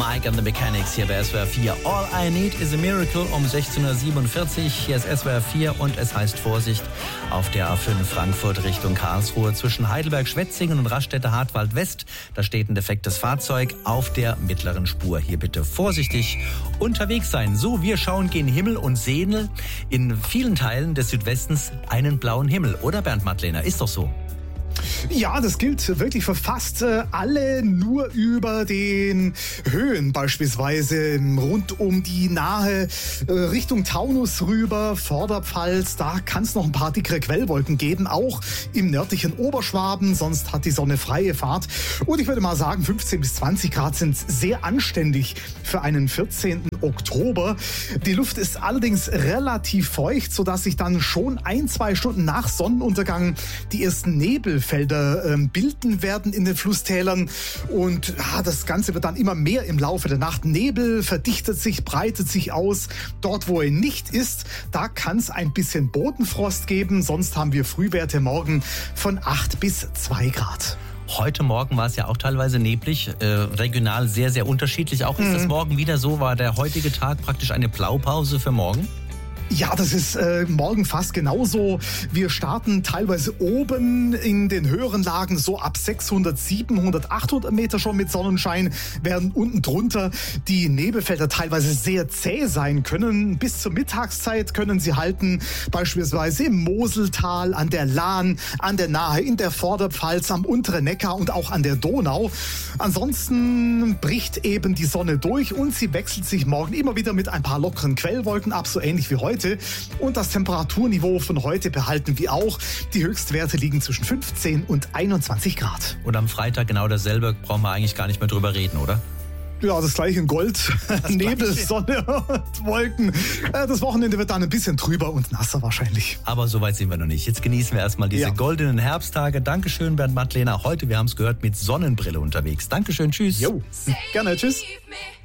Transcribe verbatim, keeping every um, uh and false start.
Mike and the Mechanics hier bei S W R vier. All I Need is a Miracle um sechzehn Uhr siebenundvierzig. Hier ist S W R vier und es heißt Vorsicht auf der A fünf Frankfurt Richtung Karlsruhe zwischen Heidelberg-Schwetzingen und Raststätte-Hartwald West. Da steht ein defektes Fahrzeug auf der mittleren Spur. Hier bitte vorsichtig unterwegs sein. So, wir schauen gen Himmel und sehen in vielen Teilen des Südwestens einen blauen Himmel. Oder Bernd Madlener, ist doch so. Ja, das gilt wirklich für fast äh, alle, nur über den Höhen beispielsweise rund um die nahe äh, Richtung Taunus rüber, Vorderpfalz, da kann es noch ein paar dickere Quellwolken geben, auch im nördlichen Oberschwaben, sonst hat die Sonne freie Fahrt. Und ich würde mal sagen, fünfzehn bis zwanzig Grad sind sehr anständig für einen vierzehnten Oktober. Die Luft ist allerdings relativ feucht, sodass sich dann schon ein, zwei Stunden nach Sonnenuntergang die ersten Nebelfelder äh, bilden werden in den Flusstälern. Und ja, das Ganze wird dann immer mehr im Laufe der Nacht. Nebel verdichtet sich, breitet sich aus. Dort, wo er nicht ist, da kann es ein bisschen Bodenfrost geben. Sonst haben wir Frühwerte morgen von acht bis zwei Grad. Heute Morgen war es ja auch teilweise neblig, äh, regional sehr, sehr unterschiedlich. Auch ist Mhm. das morgen wieder so? War der heutige Tag praktisch eine Blaupause für morgen? Ja, das ist äh, morgen fast genauso. Wir starten teilweise oben in den höheren Lagen so ab sechshundert, siebenhundert, achthundert Meter schon mit Sonnenschein, während unten drunter die Nebelfelder teilweise sehr zäh sein können. Bis zur Mittagszeit können sie halten, beispielsweise im Moseltal, an der Lahn, an der Nahe, in der Vorderpfalz, am unteren Neckar und auch an der Donau. Ansonsten bricht eben die Sonne durch und sie wechselt sich morgen immer wieder mit ein paar lockeren Quellwolken ab, so ähnlich wie heute. Und das Temperaturniveau von heute behalten wir auch. Die Höchstwerte liegen zwischen fünfzehn und einundzwanzig Grad. Und am Freitag genau dasselbe, brauchen wir eigentlich gar nicht mehr drüber reden, oder? Ja, das gleiche in Gold. Nebel, Sonne und Wolken. Äh, Das Wochenende wird dann ein bisschen trüber und nasser wahrscheinlich. Aber so weit sind wir noch nicht. Jetzt genießen wir erstmal diese Ja. goldenen Herbsttage. Dankeschön, Bernd Madlener. Heute, wir haben es gehört, mit Sonnenbrille unterwegs. Dankeschön, tschüss. Jo, gerne, tschüss. Save me.